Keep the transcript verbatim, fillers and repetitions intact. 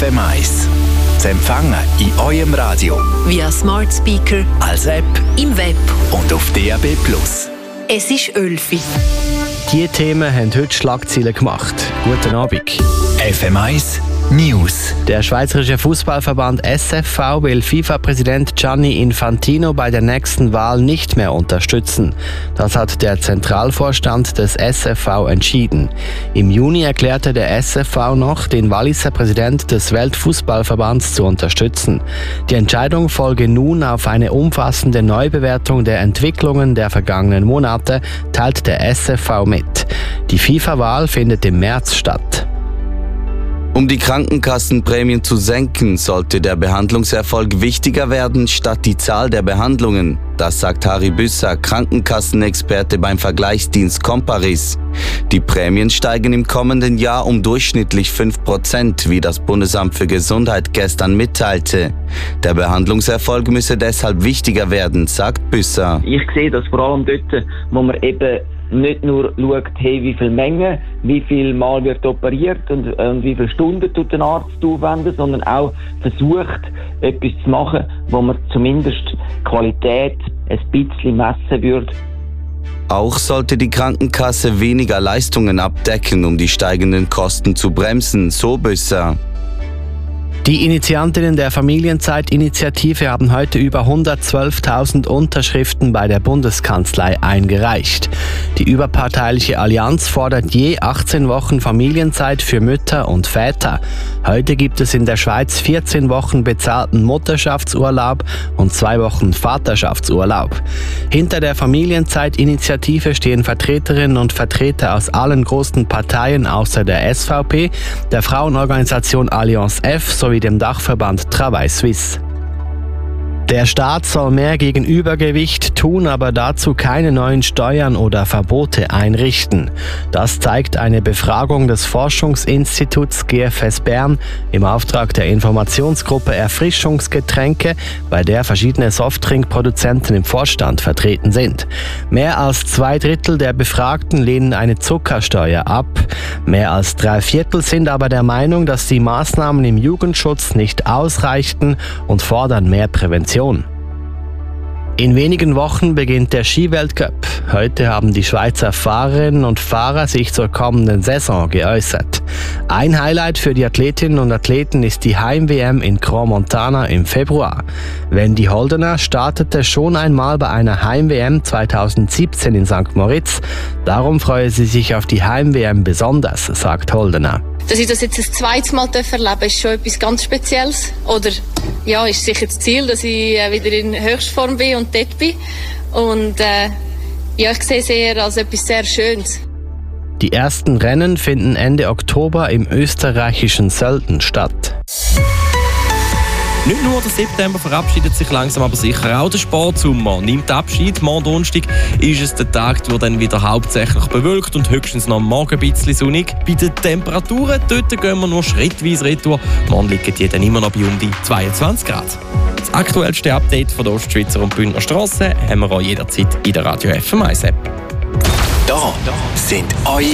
M eins. Zu empfangen in eurem Radio, via Smart Speaker, als App, im Web und auf D A B plus. Es ist Ölfi. Diese Themen haben heute Schlagzeilen gemacht. Guten Abend. F M eins News. Der Schweizerische Fußballverband S F V will FIFA-Präsident Gianni Infantino bei der nächsten Wahl nicht mehr unterstützen. Das hat der Zentralvorstand des S F V entschieden. Im Juni erklärte der S F V noch, den Walliser Präsident des Weltfußballverbands zu unterstützen. Die Entscheidung folge nun auf eine umfassende Neubewertung der Entwicklungen der vergangenen Monate, teilt der S F V mit. Die FIFA-Wahl findet im März statt. Um die Krankenkassenprämien zu senken, sollte der Behandlungserfolg wichtiger werden statt die Zahl der Behandlungen. Das sagt Harry Büsser, Krankenkassenexperte beim Vergleichsdienst Comparis. Die Prämien steigen im kommenden Jahr um durchschnittlich fünf Prozent, wie das Bundesamt für Gesundheit gestern mitteilte. Der Behandlungserfolg müsse deshalb wichtiger werden, sagt Büsser. Ich sehe das vor allem dort, wo man eben nicht nur schaut, hey, wie viel Menge, wie viel Mal wird operiert und, und wie viele Stunden tut der Arzt aufwenden, sondern auch versucht, etwas zu machen, wo man zumindest die Qualität ein bisschen messen würde. Auch sollte die Krankenkasse weniger Leistungen abdecken, um die steigenden Kosten zu bremsen, so Büsser. Die Initiantinnen der Familienzeit-Initiative haben heute über hundertzwölftausend Unterschriften bei der Bundeskanzlei eingereicht. Die überparteiliche Allianz fordert je achtzehn Wochen Familienzeit für Mütter und Väter. Heute gibt es in der Schweiz vierzehn Wochen bezahlten Mutterschaftsurlaub und zwei Wochen Vaterschaftsurlaub. Hinter der Familienzeit-Initiative stehen Vertreterinnen und Vertreter aus allen großen Parteien außer der S V P, der Frauenorganisation Allianz F sowie dem Dachverband Travail Suisse. Der Staat soll mehr gegen Übergewicht tun, aber dazu keine neuen Steuern oder Verbote einrichten. Das zeigt eine Befragung des Forschungsinstituts G F S Bern im Auftrag der Informationsgruppe Erfrischungsgetränke, bei der verschiedene Softdrinkproduzenten im Vorstand vertreten sind. Mehr als zwei Drittel der Befragten lehnen eine Zuckersteuer ab. Mehr als drei Viertel sind aber der Meinung, dass die Maßnahmen im Jugendschutz nicht ausreichten und fordern mehr Prävention. In wenigen Wochen beginnt der Skiweltcup. Heute haben die Schweizer Fahrerinnen und Fahrer sich zur kommenden Saison geäußert. Ein Highlight für die Athletinnen und Athleten ist die Heim-W M in Crans-Montana im Februar. Wendy Holdener startete schon einmal bei einer Heim-W M zweitausendsiebzehn in Sankt Moritz. Darum freue sie sich auf die Heim-W M besonders, sagt Holdener. Dass ich das jetzt ein zweites Mal erleben darf, ist schon etwas ganz Spezielles. Oder ja, ist sicher das Ziel, dass ich wieder in Höchstform bin und dort bin. Und äh, ja, ich sehe es eher als etwas sehr Schönes. Die ersten Rennen finden Ende Oktober im österreichischen Sölden statt. Nicht nur der September verabschiedet sich langsam, aber sicher auch der Sportsommer nimmt Abschied. Morgen Donnerstag ist es der Tag, der dann wieder hauptsächlich bewölkt und höchstens noch am Morgen ein bisschen sonnig. Bei den Temperaturen dort gehen wir nur schrittweise retour. Morgen liegen die dann immer noch bei um die zweiundzwanzig Grad. Das aktuellste Update von der Ostschweizer und Bündner Strasse haben wir auch jederzeit in der Radio F M eins App. Da sind eure